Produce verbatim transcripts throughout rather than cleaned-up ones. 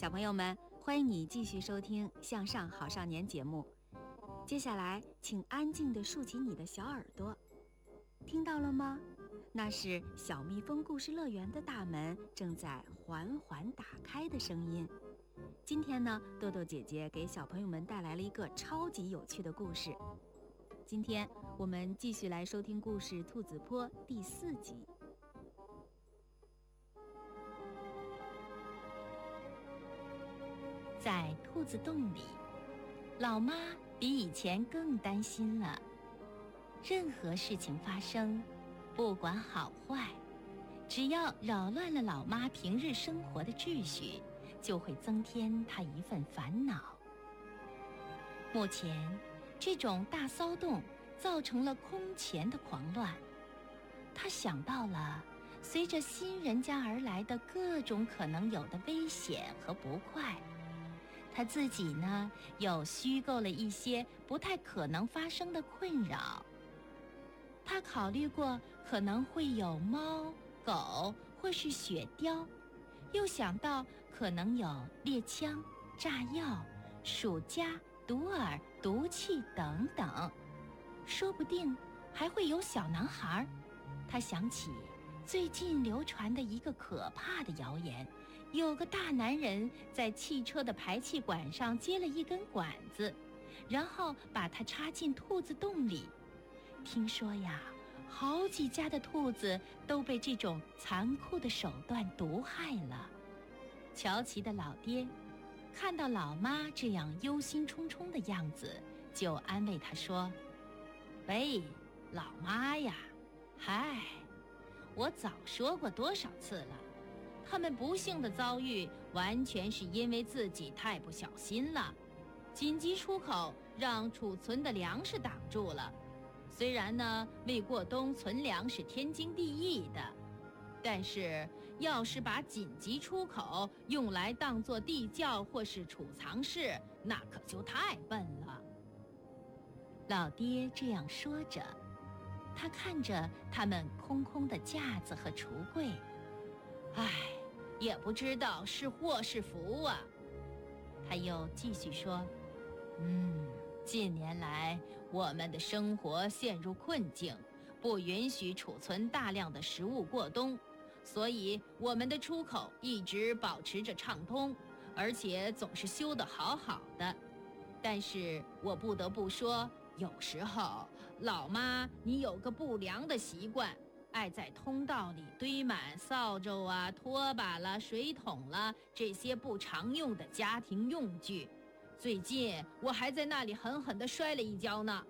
小朋友们，欢迎你继续收听《向上好少年》节目。接下来，请安静地竖起你的小耳朵，听到了吗？那是小蜜蜂故事乐园的大门正在缓缓打开的声音。今天呢，豆豆姐姐给小朋友们带来了一个超级有趣的故事。今天我们继续来收听故事《兔子坡》第四集。在兔子洞里，老妈比以前更担心了。任何事情发生，不管好坏，只要扰乱了老妈平日生活的秩序，就会增添她一份烦恼。目前，这种大骚动造成了空前的狂乱。她想到了随着新人家而来的各种可能有的危险和不快。他自己呢，又虚构了一些不太可能发生的困扰。他考虑过可能会有猫、狗或是雪貂，又想到可能有猎枪、炸药、鼠夹、毒饵、毒气等等，说不定还会有小男孩。他想起最近流传的一个可怕的谣言，有个大男人在汽车的排气管上接了一根管子，然后把它插进兔子洞里。听说呀，好几家的兔子都被这种残酷的手段毒害了。乔奇的老爹看到老妈这样忧心忡忡的样子，就安慰她说：喂，老妈呀，嗨，我早说过多少次了，他们不幸的遭遇完全是因为自己太不小心了，紧急出口让储存的粮食挡住了。虽然呢，为过冬存粮是天经地义的，但是要是把紧急出口用来当作地窖或是储藏室，那可就太笨了。老爹这样说着，他看着他们空空的架子和橱柜，唉，也不知道是祸是福啊。他又继续说，嗯，近年来我们的生活陷入困境，不允许储存大量的食物过冬，所以我们的出口一直保持着畅通，而且总是修得好好的。但是我不得不说，有时候老妈你有个不良的习惯，爱在通道里堆满扫帚啊、拖把啦、水桶啦，这些不常用的家庭用具。最近我还在那里狠狠地摔了一跤呢。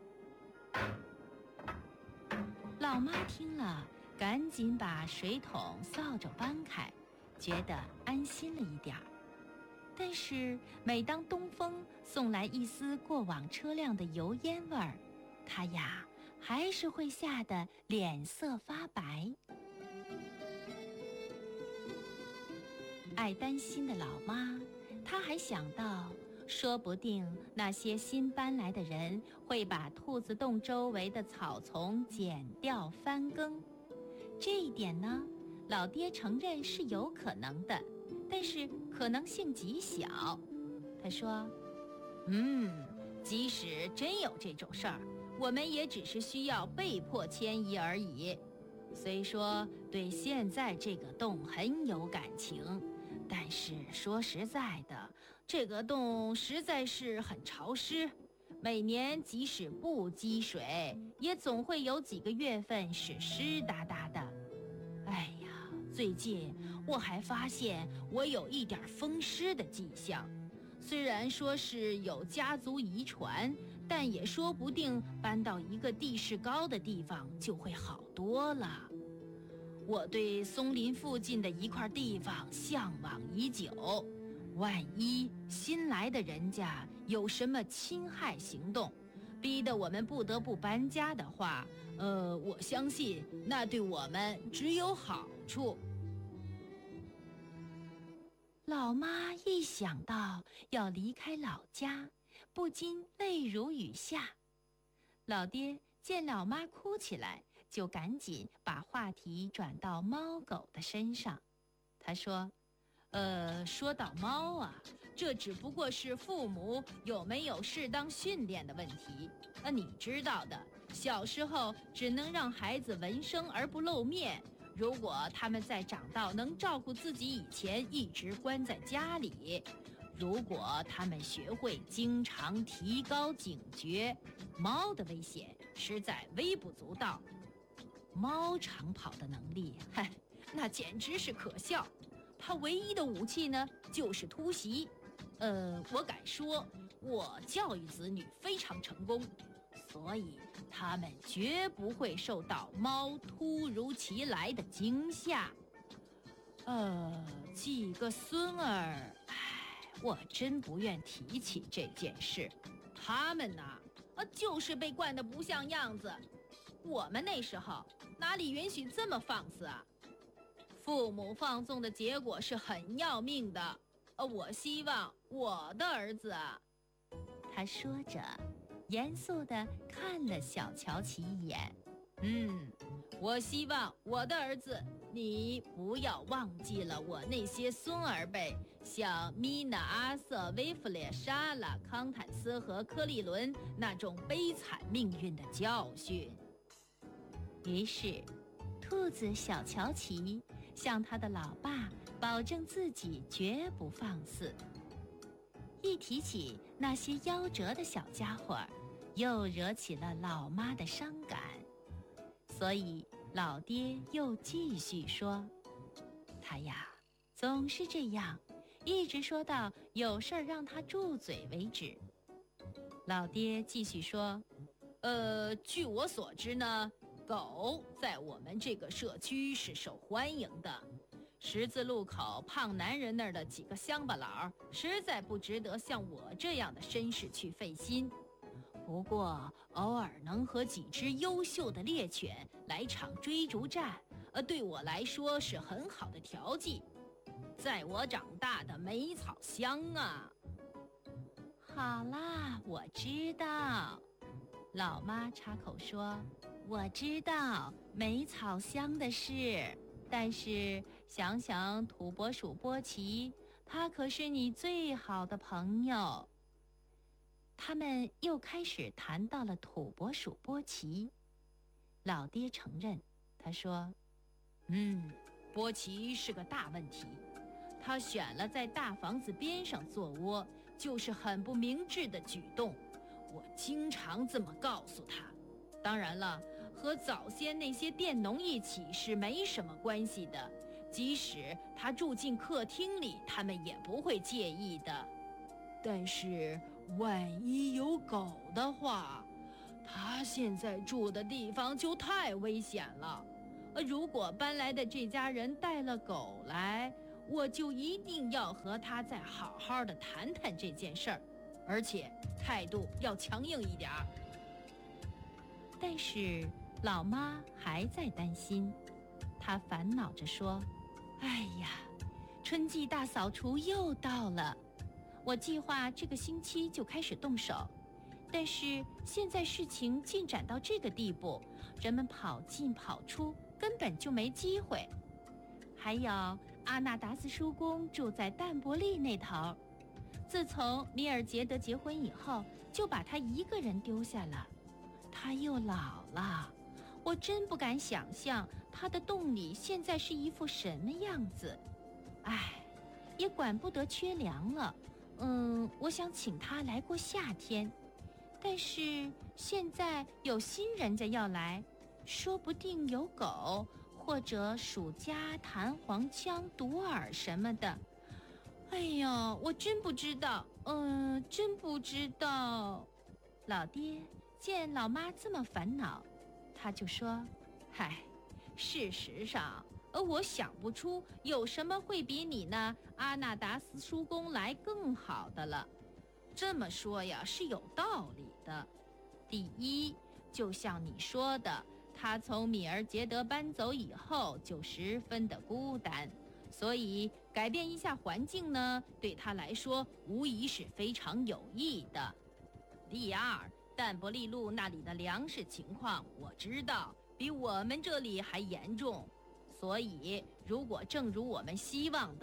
老妈听了，赶紧把水桶、扫帚搬开，觉得安心了一点儿。但是每当东风送来一丝过往车辆的油烟味儿，她呀还是会吓得脸色发白。爱担心的老妈，她还想到说不定那些新搬来的人会把兔子洞周围的草丛剪掉翻耕。这一点呢，老爹承认是有可能的，但是可能性极小。他说，嗯，即使真有这种事儿，我们也只是需要被迫迁移而已。虽说对现在这个洞很有感情，但是说实在的，这个洞实在是很潮湿，每年即使不积水，也总会有几个月份是湿哒哒的。哎呀，最近我还发现我有一点风湿的迹象，虽然说是有家族遗传，但也说不定搬到一个地势高的地方就会好多了。我对松林附近的一块地方向往已久，万一新来的人家有什么侵害行动，逼得我们不得不搬家的话，呃，我相信那对我们只有好处。老妈一想到要离开老家，不禁泪如雨下。老爹见老妈哭起来，就赶紧把话题转到猫狗的身上。他说， 呃，说到猫啊，这只不过是父母有没有适当训练的问题。呃，你知道的，小时候只能让孩子闻声而不露面。如果他们在长到能照顾自己以前，一直关在家里，如果他们学会经常提高警觉，猫的危险实在微不足道。猫长跑的能力，嗨，那简直是可笑。它唯一的武器呢，就是突袭。呃，我敢说，我教育子女非常成功，所以他们绝不会受到猫突如其来的惊吓。呃，几个孙儿，唉，我真不愿提起这件事。他们呐，呃，就是被惯得不像样子。我们那时候哪里允许这么放肆啊？父母放纵的结果是很要命的。呃，我希望我的儿子啊， 他说着，严肃地看了小乔琪一眼。 嗯，我希望我的儿子，你不要忘记了我那些孙儿辈，像米娜、阿瑟、威弗列、莎拉、康坦斯和科利伦那种悲惨命运的教训。 于是，兔子小乔琪向他的老爸保证自己绝不放肆。一提起那些夭折的小家伙，又惹起了老妈的伤感，所以老爹又继续说：“他呀，总是这样，一直说到有事儿让他住嘴为止。”老爹继续说：“ 呃，据我所知呢。”狗在我们这个社区是受欢迎的，十字路口胖男人那儿的几个乡巴佬实在不值得像我这样的绅士去费心。不过偶尔能和几只优秀的猎犬来场追逐战，呃，对我来说是很好的调剂。在我长大的梅草乡啊。 好啦，我知道。老妈插口说：“我知道梅草香的事，但是想想土拨鼠波奇，他可是你最好的朋友。”他们又开始谈到了土拨鼠波奇。老爹承认，他说：“ 嗯，波奇是个大问题，他选了在大房子边上做窝，就是很不明智的举动。我经常这么告诉他。当然了，和早先那些佃农一起是没什么关系的，即使他住进客厅里，他们也不会介意的。但是万一有狗的话，他现在住的地方就太危险了。如果搬来的这家人带了狗来，我就一定要和他再好好的谈谈这件事儿，而且态度要强硬一点儿。” 但是老妈还在担心，她烦恼着说：“哎呀，春季大扫除又到了，我计划这个星期就开始动手，但是现在事情进展到这个地步，人们跑进跑出，根本就没机会。还有阿纳达斯叔公住在淡伯利那头，自从米尔杰德结婚以后，就把他一个人丢下了。他又老了，我真不敢想象他的洞里现在是一副什么样子。唉，也管不得缺粮了。嗯，我想请他来过夏天，但是现在有新人家要来，说不定有狗或者鼠夹、弹簧枪、独耳什么的。哎呀，我真不知道，嗯，真不知道。”老爹见老妈这么烦恼，他就说：“嗨，事实上，呃，我想不出有什么会比你那阿纳达斯叔公来更好的了。这么说呀，是有道理的。第一，就像你说的，他从米尔杰德搬走以后就十分的孤单，所以改变一下环境呢，对他来说无疑是非常有益的。第二，淡伯利路那里的粮食情况我知道比我们这里还严重，所以如果正如我们希望的，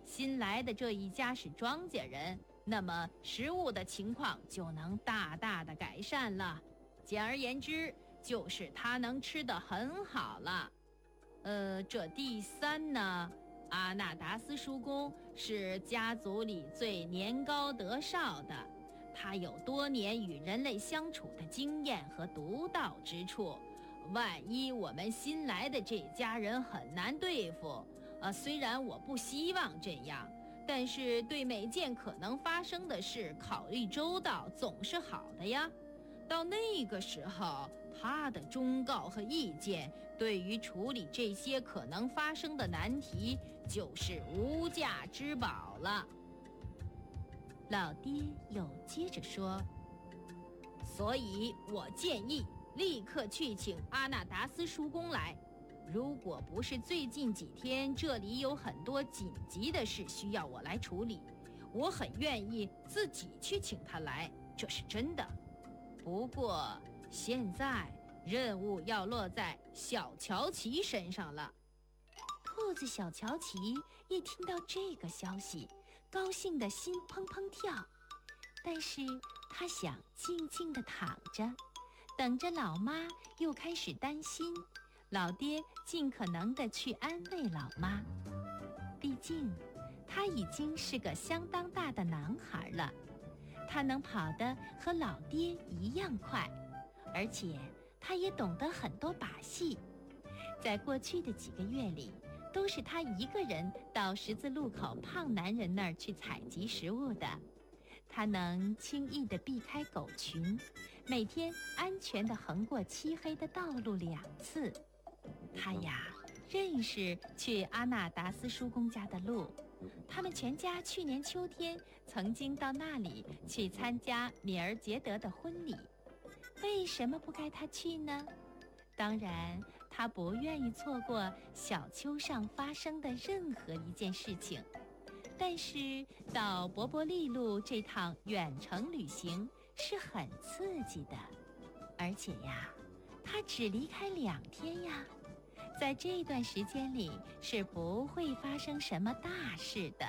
新来的这一家是庄稼人，那么食物的情况就能大大的改善了。简而言之，就是他能吃得很好了。呃，这第三呢，阿纳达斯叔公是家族里最年高德少的，他有多年与人类相处的经验和独到之处。万一我们新来的这家人很难对付，呃，虽然我不希望这样，但是对每件可能发生的事考虑周到总是好的呀。到那个时候，他的忠告和意见对于处理这些可能发生的难题就是无价之宝了。 老爹又接着说， 所以我建议立刻去请阿纳达斯叔公来。如果不是最近几天这里有很多紧急的事需要我来处理，我很愿意自己去请他来，这是真的。不过现在任务要落在小乔奇身上了。 兔子小乔奇一听到这个消息，高兴得心砰砰跳，但是他想静静地躺着，等着老妈又开始担心，老爹尽可能地去安慰老妈。毕竟他已经是个相当大的男孩了，他能跑得和老爹一样快，而且他也懂得很多把戏。在过去的几个月里，都是他一个人到十字路口胖男人那儿去采集食物的。他能轻易地避开狗群，每天安全地横过漆黑的道路两次。他呀，认识去阿纳达斯叔公家的路。他们全家去年秋天曾经到那里去参加米尔杰德的婚礼。为什么不该他去呢？当然，他不愿意错过小丘上发生的任何一件事情。但是到伯伯利路这趟远程旅行是很刺激的，而且呀，他只离开两天呀。在这段时间里是不会发生什么大事的。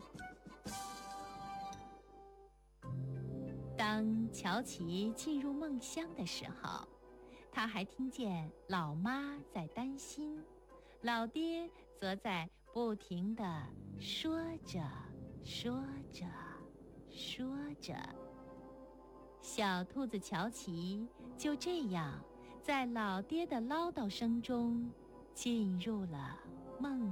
当乔奇进入梦乡的时候，他还听见老妈在担心，老爹则在不停地说着说着说着。小兔子乔奇就这样在老爹的唠叨声中进入了梦